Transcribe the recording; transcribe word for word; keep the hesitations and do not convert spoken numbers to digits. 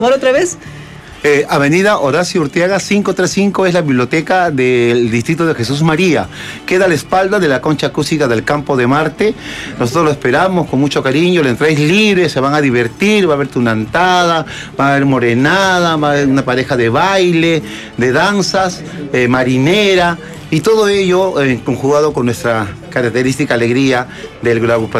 ¿Otra vez? Eh, Avenida Horacio Urteaga quinientos treinta y cinco es la biblioteca del distrito de Jesús María. Queda a la espalda de la concha acústica del Campo de Marte. Nosotros lo esperamos con mucho cariño, la entrada es libre, se van a divertir, va a haber tunantada, va a haber morenada, va a haber una pareja de baile, de danzas, eh, marinera, y todo ello eh, conjugado con nuestra característica alegría del grupo.